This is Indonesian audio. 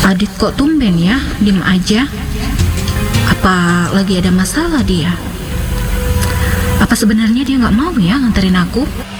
Adit kok tumben ya, diem aja. Apa lagi ada masalah dia? Apa sebenarnya dia nggak mau ya nganterin aku?